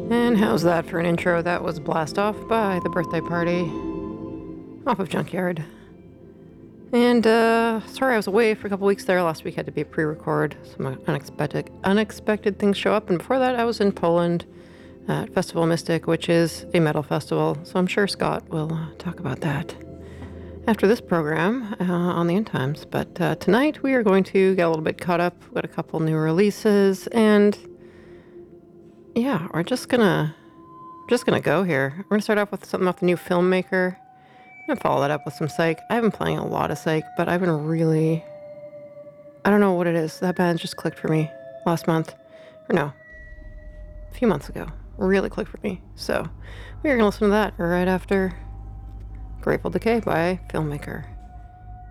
And how's that for an intro? That was Blast Off by The Birthday Party off of Junkyard. And sorry I was away for a couple weeks there. Last week had to be a pre-record. Some unexpected things show up. And before that I was in Poland at Festival Mystic, which is a metal festival. So I'm sure Scott will talk about that after this program on the End Times. But tonight we are going to get a little bit caught up with a couple new releases, and yeah, we're just gonna go here. We're gonna start off with something off the new Filmmaker. I'm gonna follow that up with some Psych. I've been playing a lot of Psych, but I've been really, I don't know what it is. That band just clicked for me last month, or no, a few months ago. Really clicked for me. So we are gonna listen to that right after Grateful Decay by Filmmaker.